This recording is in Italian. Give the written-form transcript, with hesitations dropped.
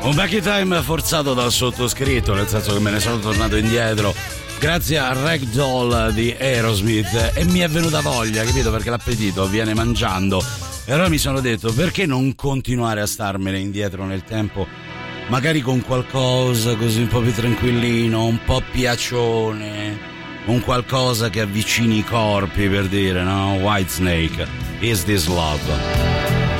Un back in time forzato dal sottoscritto, nel senso che me ne sono tornato indietro grazie a Ragdoll di Aerosmith e mi è venuta voglia, capito? Perché l'appetito viene mangiando e allora mi sono detto perché non continuare a starmene indietro nel tempo, magari con qualcosa così un po' più tranquillino, un po' piacione, un qualcosa che avvicini i corpi, per dire, no? Whitesnake, Is This Love?